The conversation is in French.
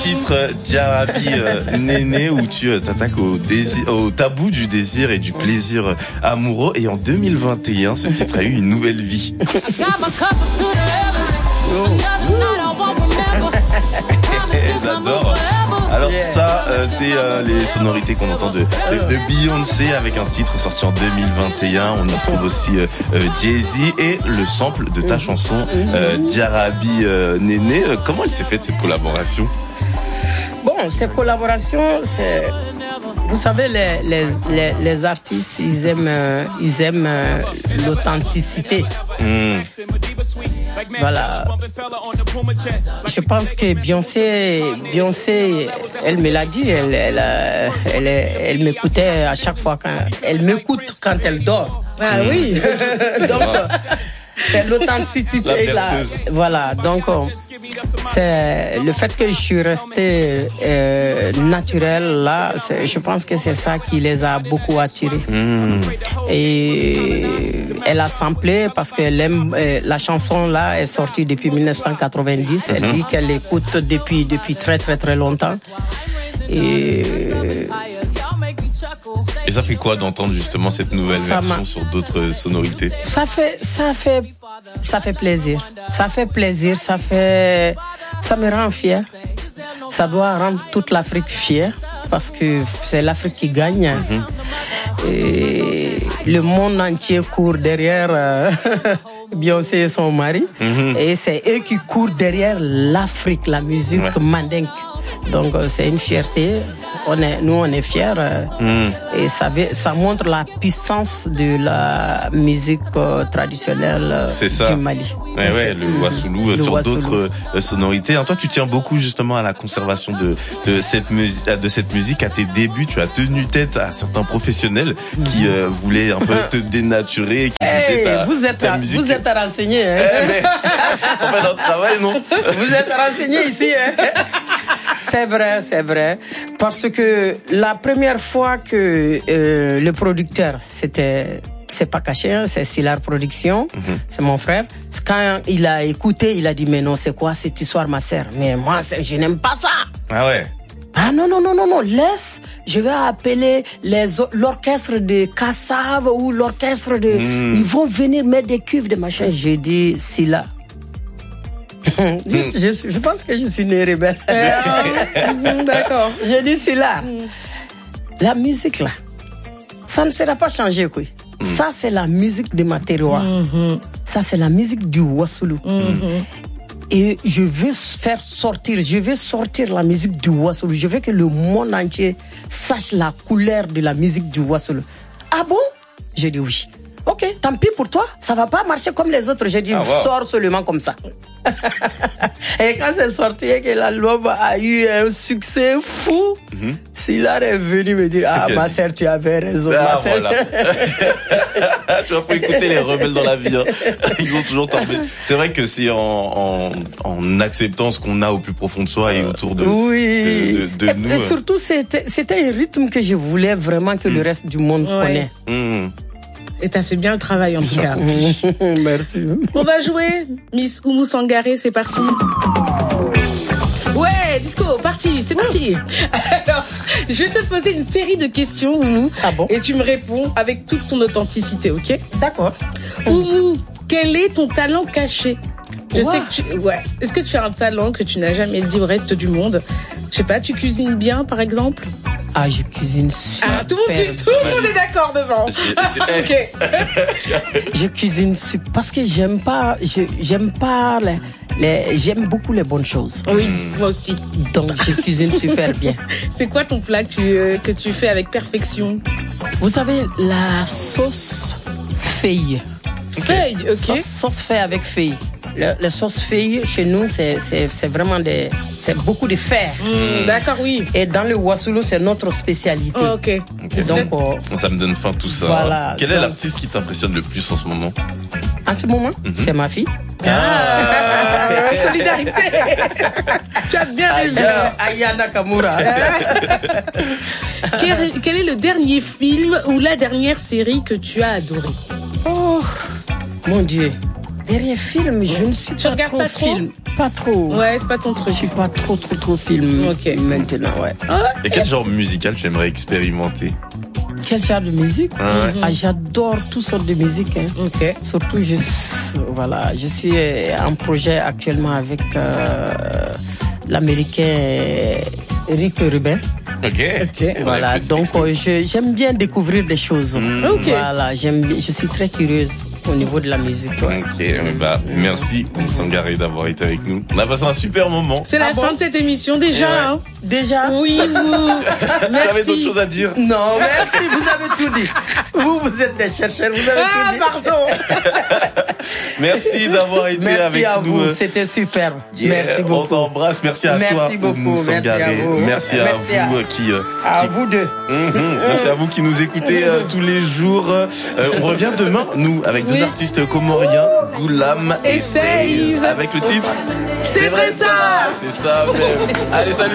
Titre Diarabi Néné où tu t'attaques au tabou du désir et du plaisir amoureux, et en 2021 ce titre a eu une nouvelle vie. J'adore. Alors ça, c'est les sonorités qu'on entend de Beyoncé avec un titre sorti en 2021. On retrouve aussi Jay-Z et le sample de ta chanson Diarabi Néné. Comment elle s'est faite cette collaboration? Bon, ces collaborations, c'est... Vous savez, les artistes, ils aiment l'authenticité. Voilà. Je pense que Beyoncé, elle me l'a dit, elle m'écoutait à chaque fois elle m'écoute quand elle dort. Ah oui. Donc, c'est l'authenticité là. Voilà, donc c'est le fait que je suis restée naturelle là, je pense que c'est ça qui les a beaucoup attirés. Et elle a samplé parce qu'elle aime la chanson là est sortie depuis 1990. Elle dit qu'elle l'écoute depuis très très très longtemps. Et ça fait quoi d'entendre justement cette nouvelle version sur d'autres sonorités? Ça fait plaisir. Ça fait plaisir, ça me rend fier. Ça doit rendre toute l'Afrique fière parce que c'est l'Afrique qui gagne. Et le monde entier court derrière Beyoncé et son mari. Et c'est eux qui courent derrière l'Afrique, la musique mandingue. Donc c'est une fierté. Nous on est fiers et ça montre la puissance de la musique traditionnelle du Mali. Le Wassoulou sur d'autres sonorités. Toi, tu tiens beaucoup justement à la conservation de cette musique. À tes débuts, tu as tenu tête à certains professionnels qui voulaient un peu te dénaturer, qui jugeaient ta musique. Vous êtes renseignés. Hein? On fait notre travail, non? Vous êtes renseignés ici. Hein? C'est vrai. Parce que la première fois que le producteur, c'est pas caché, hein, c'est Sylar Production, c'est mon frère. Quand il a écouté, il a dit mais non, c'est quoi cette histoire, ma sœur? Mais moi, je n'aime pas ça. Ah ouais. Ah non, laisse, je vais appeler l'orchestre de Kassav ou l'orchestre de... Ils vont venir mettre des cuves de machin. J'ai dit Sylar. Je pense que je suis né rebelle. D'accord. J'ai dit Sylar. La musique là, ça ne sera pas changé quoi. Ça c'est la musique de ma terroir. Ça c'est la musique du Wassoulou. Et je veux sortir la musique du Wassoulou. Je veux que le monde entier sache la couleur de la musique du Wassoulou. Ah bon? J'ai dit oui. Ok, tant pis pour toi, ça va pas marcher comme les autres. J'ai dit, sors seulement comme ça. Et quand c'est sorti et que l'album a eu un succès fou, Sylar est venu me dire, ma sœur, tu avais raison. Voilà. Tu vas pas écouter les rebelles dans la vie. Hein. Ils ont toujours tombé. C'est vrai que c'est en acceptant ce qu'on a au plus profond de soi et autour de nous. Et surtout, c'était un rythme que je voulais vraiment que le reste du monde connaisse. Et t'as fait bien le travail en tout cas. Merci. On va jouer Miss Oumou Sangaré, c'est parti. Ouais, disco, parti, c'est parti. Alors, je vais te poser une série de questions, Oumou. Ah bon? Et tu me réponds avec toute ton authenticité, ok? D'accord. Oumou, quel est ton talent caché? Je sais que est-ce que tu as un talent que tu n'as jamais dit au reste du monde? Je sais pas, tu cuisines bien, par exemple? Ah, je cuisine super. Tout le monde est d'accord devant. Ok. Je cuisine super parce que j'aime beaucoup les bonnes choses. Oui, moi aussi. Donc je cuisine super bien. C'est quoi ton plat que tu fais avec perfection? Vous savez la sauce feuille. Feuille, ok. Sauce feuille avec feuille. La sauce feuille chez nous c'est vraiment c'est beaucoup de fer. D'accord, oui. Et dans le Wassoulou c'est notre spécialité. Oh, ok. Donc ça me donne faim tout ça. Voilà. Quel est l'artiste qui t'impressionne le plus en ce moment? En ce moment, c'est ma fille. Solidarité. Tu as bien raison. Aya Nakamura. Quel est le dernier film ou la dernière série que tu as adoré? Oh, mon Dieu. Dernier film, je ne suis pas trop film. Pas trop. Ouais, c'est pas ton truc. Je suis pas trop film maintenant, ouais. Et quel genre musical j'aimerais expérimenter? Quel genre de musique? J'adore toutes sortes de musique. Hein. Ok. Surtout, je suis en projet actuellement avec l'Américain Rick Rubin. Ok. Voilà, donc j'aime bien découvrir des choses. Voilà, je suis très curieuse au niveau de la musique. Ouais. Ok, merci Sangaré d'avoir été avec nous. On a passé un super moment. C'est la fin de cette émission déjà. Hein. Déjà? Oui, merci. J'avais d'autres choses à dire. Non, merci, vous avez tout dit. Vous êtes des chercheurs, vous avez tout dit. Pardon. Merci d'avoir été avec nous. Merci à vous, c'était super. Merci beaucoup. On t'embrasse, merci à toi. Merci beaucoup, Sangaré. Merci à vous qui... À vous deux. Merci à vous qui nous écoutez tous les jours. On revient demain, nous, avec deux artistes comoriens, Goulam et Seiz, avec le titre C'est vrai ça. C'est ça même. Allez, salut.